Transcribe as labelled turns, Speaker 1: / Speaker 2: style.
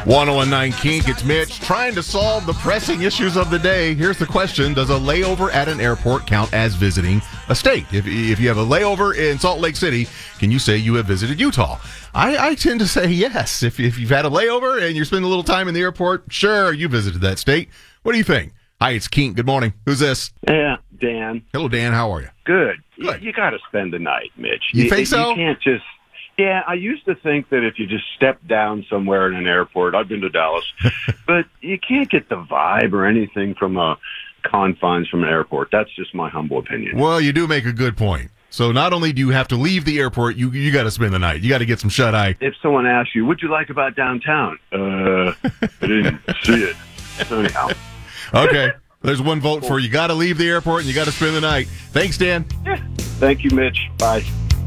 Speaker 1: 1019 Kink, it's Mitch trying to solve the pressing issues of the day. Here's the question: does a layover at an airport count as visiting a state? If you have a layover in Salt Lake City, can you say you have visited Utah? I tend to say yes. If you've had a layover and you're spending a little time in the airport, sure, you visited that state. What do you think? Hi, it's Kink. Good morning. Who's this?
Speaker 2: Yeah, Dan.
Speaker 1: Hello, Dan. How are you?
Speaker 2: Good.
Speaker 1: Good.
Speaker 2: You got to spend the night, Mitch.
Speaker 1: You think so?
Speaker 2: You can't just... Yeah, I used to think that if you just step down somewhere in an airport, I've been to Dallas, but you can't get the vibe or anything from a confines from an airport. That's just my humble opinion.
Speaker 1: Well, you do make a good point. So not only do you have to leave the airport, you got to spend the night. You got to get some shut-eye.
Speaker 2: If someone asks you, what'd you like about downtown? I didn't see it. So anyhow.
Speaker 1: Okay. There's one vote for you got to leave the airport and you got to spend the night. Thanks, Dan.
Speaker 2: Yeah. Thank you, Mitch. Bye.